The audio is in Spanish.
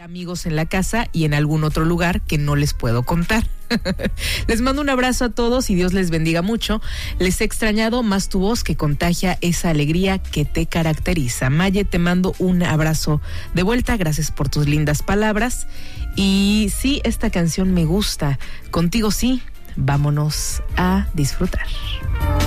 amigos en la casa y en algún otro lugar que no les puedo contar. Les mando un abrazo a todos y Dios les bendiga mucho. Les he extrañado más tu voz que contagia esa alegría que te caracteriza. Maye, te mando un abrazo de vuelta. Gracias por tus lindas palabras. Y sí, esta canción me gusta. Contigo sí, vámonos a disfrutar.